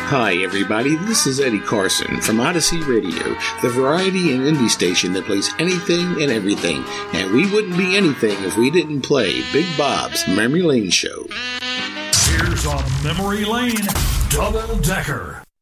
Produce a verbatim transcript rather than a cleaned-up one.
Hi, everybody. This is Eddie Carson from Odyssey Radio, the variety and indie station that plays anything and everything. And we wouldn't be anything if we didn't play Big Bob's Memory Lane Show. Here's on Memory Lane, Double Decker.